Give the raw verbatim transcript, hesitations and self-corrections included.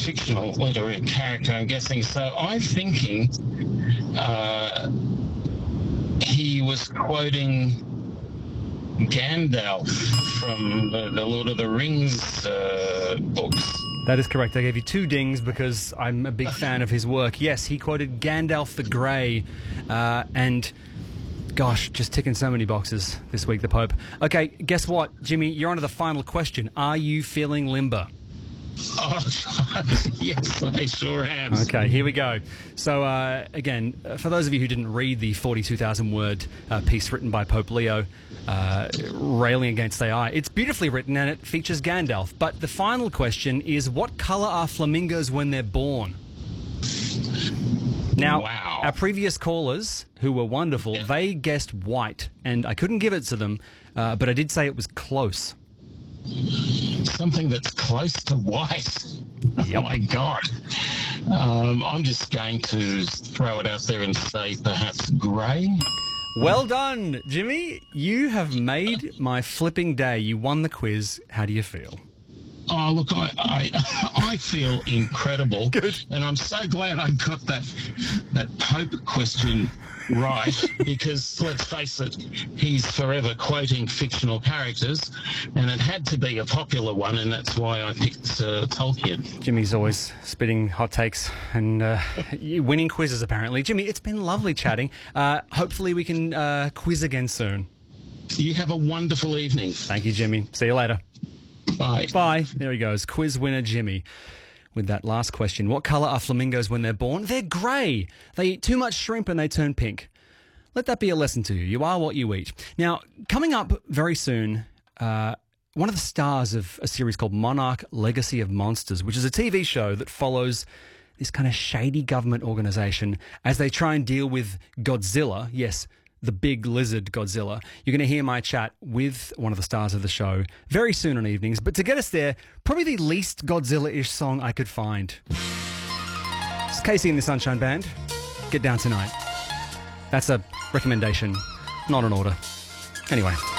fictional literary character, I'm guessing. So I'm thinking uh, he was quoting Gandalf from the, the Lord of the Rings uh, books. That is correct. I gave you two dings because I'm a big fan of his work. Yes, he quoted Gandalf the Grey, uh, and gosh, just ticking so many boxes this week, the Pope. Okay, guess what, Jimmy? You're on to the final question. Are you feeling limber? Oh, yes, I sure am. Okay, here we go. So, uh, again, for those of you who didn't read the forty-two thousand word uh, piece written by Pope Leo, uh, railing against A I, it's beautifully written and it features Gandalf. But the final question is, what colour are flamingos when they're born? Now, wow. Our previous callers, who were wonderful, yeah. they guessed white, and I couldn't give it to them, uh, but I did say it was close. Something that's close to white. Yep. Oh, my God. Um, I'm just going to throw it out there and say perhaps grey. Well done, Jimmy. You have made my flipping day. You won the quiz. How do you feel? Oh, look, I, I, I feel incredible. Good. And I'm so glad I got that, that Pope question right, because let's face it, he's forever quoting fictional characters, and it had to be a popular one, and that's why I picked uh, Tolkien. Jimmy's always spitting hot takes and uh, winning quizzes, apparently. Jimmy, it's been lovely chatting. Uh, hopefully we can uh, quiz again soon. You have a wonderful evening. Thank you, Jimmy. See you later. Bye. Bye. There he goes. Quiz winner Jimmy. With that last question, what colour are flamingos when they're born? They're grey. They eat too much shrimp and they turn pink. Let that be a lesson to you. You are what you eat. Now, coming up very soon, uh, one of the stars of a series called Monarch Legacy of Monsters, which is a T V show that follows this kind of shady government organisation as they try and deal with Godzilla. Yes, the big lizard Godzilla. You're going to hear my chat with one of the stars of the show very soon on evenings. But to get us there, probably the least Godzilla-ish song I could find. It's Casey and the Sunshine Band. Get Down Tonight. That's a recommendation, not an order. Anyway.